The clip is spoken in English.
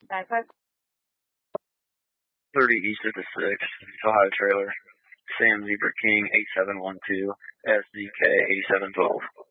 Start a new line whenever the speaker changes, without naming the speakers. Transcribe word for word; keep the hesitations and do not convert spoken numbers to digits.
nine five.
thirty east of the six, Ohio trailer. Sam Zebra King eight seven one two, S Z K eighty-seven twelve.